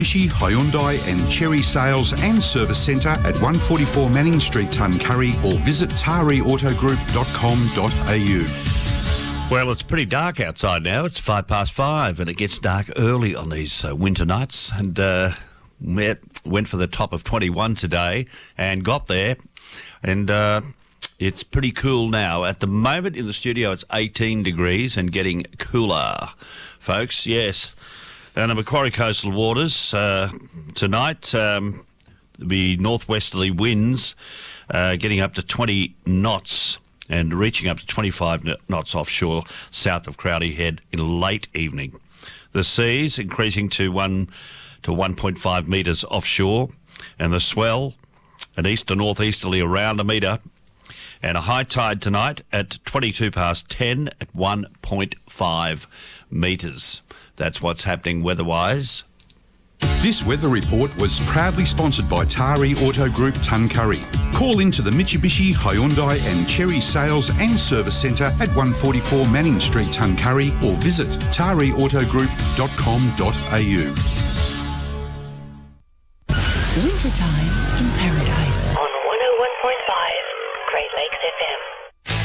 Mitsubishi, Hyundai and Cherry Sales and Service Centre at 144 Manning Street, Tuncurry, or visit tariautogroup.com.au. Well, it's pretty dark outside now. It's 5:05 and it gets dark early on these winter nights. And went for the top of 21 today and got there. And it's pretty cool now. At the moment in the studio, it's 18 degrees and getting cooler, folks. Yes. Down the Macquarie coastal waters tonight, there'll be northwesterly winds getting up to 20 knots and reaching up to 25 knots offshore south of Crowdy Head in late evening. The seas increasing to 1 to 1.5 metres offshore, and the swell an east to northeasterly around a metre, and a high tide tonight at 22 past 10 at 1.5 metres. That's what's happening weather-wise. This weather report was proudly sponsored by Tari Auto Group, Tuncurry. Call into the Mitsubishi, Hyundai and Cherry Sales and Service Centre at 144 Manning Street, Tuncurry, or visit tariautogroup.com.au. Wintertime in Paradise. On 101.5 Great Lakes FM.